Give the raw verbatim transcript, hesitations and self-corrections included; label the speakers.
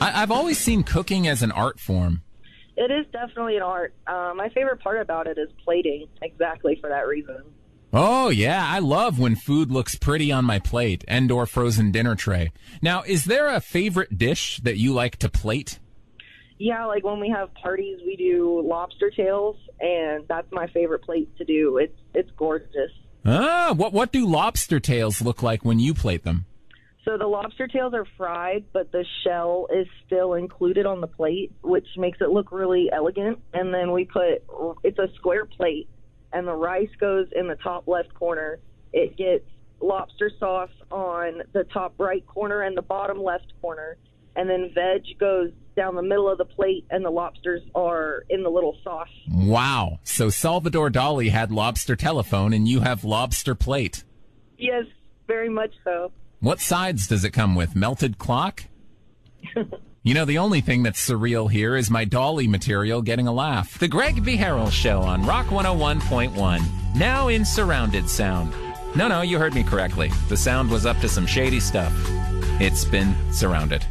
Speaker 1: I, I've always seen cooking as an art form.
Speaker 2: It is definitely an art. Uh, my favorite part about it is plating, exactly for that reason.
Speaker 1: Oh, yeah, I love when food looks pretty on my plate and or frozen dinner tray. Now, is there a favorite dish that you like to plate?
Speaker 2: Yeah, like when we have parties, we do lobster tails, and that's my favorite plate to do. It's it's gorgeous.
Speaker 1: Ah, what what do lobster tails look like when you plate them?
Speaker 2: So the lobster tails are fried, but the shell is still included on the plate, which makes it look really elegant. And then we put, it's a square plate, and the rice goes in the top left corner. It gets lobster sauce on the top right corner and the bottom left corner. And then veg goes down the middle of the plate, and the lobsters are in the little sauce.
Speaker 1: Wow. So Salvador Dali had lobster telephone, and you have lobster plate.
Speaker 2: Yes, very much so.
Speaker 1: What sides does it come with? Melted clock? You know, the only thing that's surreal here is my Dolly material getting a laugh. The Greg V. Harrell Show on Rock one oh one point one. Now in surrounded sound. No, no, you heard me correctly. The sound was up to some shady stuff. It's been surrounded.